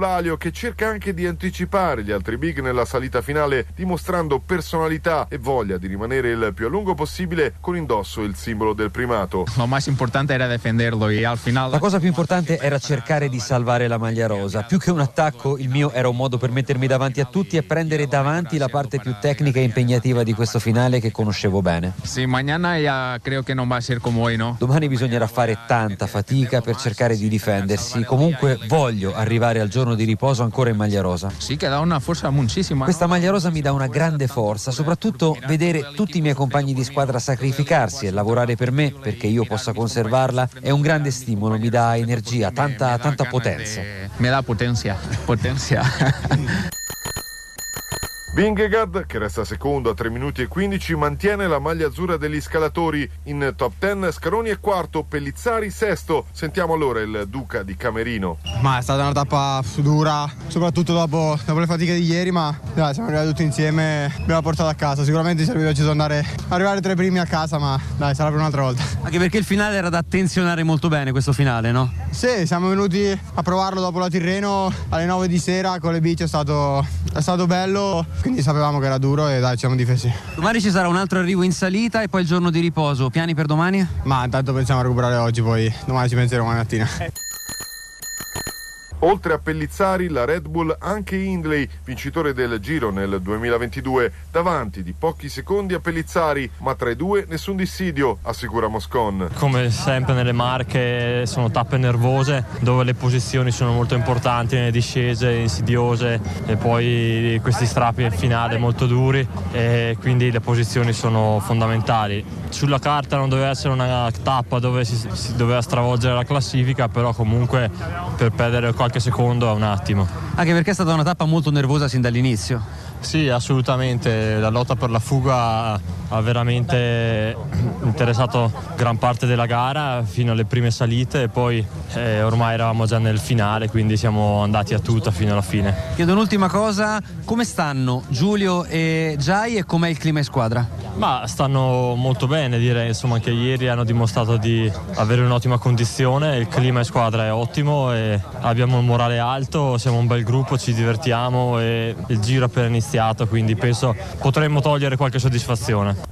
Eulalia, che cerca anche di anticipare gli altri big nella salita finale, dimostrando personalità e voglia di rimanere il più a lungo possibile con indosso il simbolo del primato. Lo más importante era defenderlo y al final... La cosa più importante era cercare di salvare la maglia rosa. Più che un attacco, il mio era un modo per mettermi davanti a tutti e prendere davanti la parte più tecnica e impegnativa di questo finale che conoscevo bene. Sì, mañana ya creo que no va a ser como hoy, no? Domani bisognerà fare tanta fatica per cercare di difendersi. Comunque voglio arrivare al giorno di riposo ancora in maglia rosa. Sì, che dà una forza muchísima. Questa maglia rosa mi dà una grande forza, soprattutto vedere tutti i miei compagni di squadra sacrificarsi e lavorare per me perché io possa conservarla è un grande stimolo, mi dà energia, tanta potenza. Me da potenza. Vingegaard, che resta secondo a 3 minuti e 15, mantiene la maglia azzurra degli scalatori. In top 10 Scaroni è quarto, Pellizzari sesto. Sentiamo allora il Duca di Camerino. Ma è stata una tappa dura, soprattutto dopo le fatiche di ieri, ma dai, siamo arrivati tutti insieme, abbiamo portato a casa. Sicuramente ci sarebbe piaciuto arrivare tra i primi a casa, ma dai, sarà per un'altra volta. Anche perché il finale era da attenzionare molto bene, questo finale, no? Sì, siamo venuti a provarlo dopo la Tirreno alle 9 di sera con le bici, è stato bello, quindi sapevamo che era duro e dai, ci siamo difesi. Domani ci sarà un altro arrivo in salita e poi il giorno di riposo. Piani per domani? Ma intanto pensiamo a recuperare oggi, poi domani ci penseremo mattina. Oltre a Pellizzari, la Red Bull anche Hindley, vincitore del Giro nel 2022, davanti di pochi secondi a Pellizzari, ma tra i due nessun dissidio, assicura Moscon. Come sempre nelle Marche sono tappe nervose, dove le posizioni sono molto importanti, nelle discese insidiose e poi questi strappi in finale molto duri e quindi le posizioni sono fondamentali. Sulla carta non doveva essere una tappa dove si doveva stravolgere la classifica, però comunque per perdere qualche secondo è un attimo. Anche perché è stata una tappa molto nervosa sin dall'inizio. Sì, assolutamente, la lotta per la fuga ha veramente interessato gran parte della gara fino alle prime salite e poi ormai eravamo già nel finale, quindi siamo andati a tutta fino alla fine. Chiedo un'ultima cosa, come stanno Giulio e Giai e com'è il clima in squadra? Ma stanno molto bene, direi, insomma, anche ieri hanno dimostrato di avere un'ottima condizione, il clima in squadra è ottimo e abbiamo un morale alto, siamo un bel gruppo, ci divertiamo e il giro è appena iniziato, quindi penso potremmo togliere qualche soddisfazione.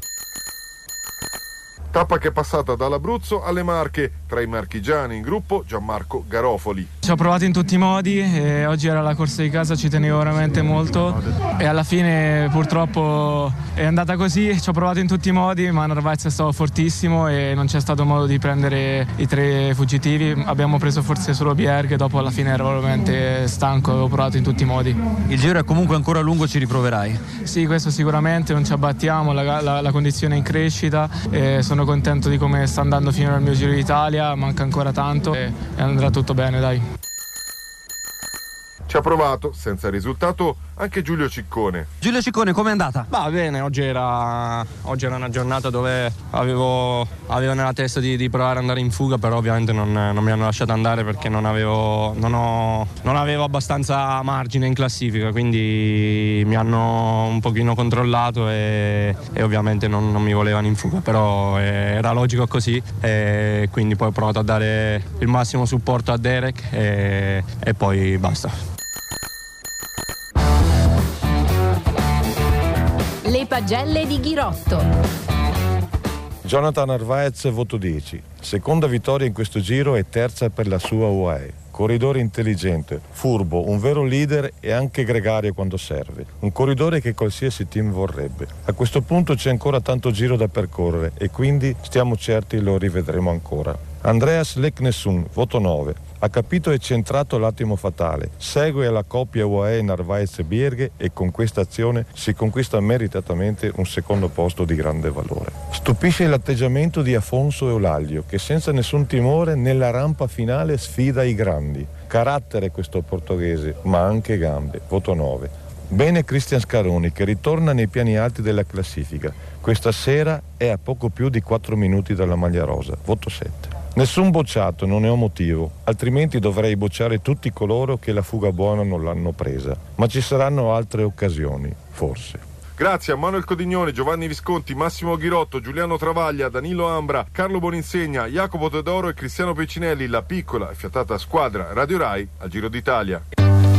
Tappa che è passata dall'Abruzzo alle Marche, tra i marchigiani in gruppo Gianmarco Garofoli. Ci ho provato in tutti i modi e oggi era la corsa di casa, ci tenevo veramente molto e alla fine purtroppo è andata così, ci ho provato in tutti i modi, ma Narvaez è stato fortissimo e non c'è stato modo di prendere i 3 fuggitivi, abbiamo preso forse solo Pierre che dopo alla fine ero veramente stanco, avevo provato in tutti i modi. Il giro è comunque ancora lungo, ci riproverai? Sì, questo sicuramente, non ci abbattiamo, la condizione è in crescita e sono contento di come sta andando fino al mio Giro d'Italia, manca ancora tanto e andrà tutto bene, dai. Ci ha provato, senza risultato, anche Giulio Ciccone. Giulio Ciccone, com'è andata? Va bene, oggi era una giornata dove avevo nella testa di provare ad andare in fuga, però ovviamente non mi hanno lasciato andare perché non avevo abbastanza margine in classifica, quindi mi hanno un pochino controllato e ovviamente non mi volevano in fuga, però era logico così e quindi poi ho provato a dare il massimo supporto a Derek e poi basta. Le pagelle di Ghirotto. Jonathan Narvaez, voto 10. Seconda vittoria in questo giro e terza per la sua UAE. Corridore intelligente, furbo, un vero leader e anche gregario quando serve. Un corridore che qualsiasi team vorrebbe. A questo punto c'è ancora tanto giro da percorrere e quindi stiamo certi lo rivedremo ancora. Andreas Leknesund, voto 9. Ha capito e centrato l'attimo fatale, segue la coppia UAE Narvaez-Bierghe e con questa azione si conquista meritatamente un secondo posto di grande valore. Stupisce l'atteggiamento di Afonso Eulalia che senza nessun timore nella rampa finale sfida i grandi. Carattere questo portoghese, ma anche gambe, voto 9. Bene Cristian Scaroni che ritorna nei piani alti della classifica. Questa sera è a poco più di 4 minuti dalla maglia rosa, voto 7. Nessun bocciato, non ne ho motivo, altrimenti dovrei bocciare tutti coloro che la fuga buona non l'hanno presa. Ma ci saranno altre occasioni, forse. Grazie a Manuel Codignone, Giovanni Visconti, Massimo Ghirotto, Giuliano Travaglia, Danilo Ambra, Carlo Boninsegna, Jacopo Teodoro e Cristiano Peccinelli, la piccola e fiatata squadra Radio Rai al Giro d'Italia.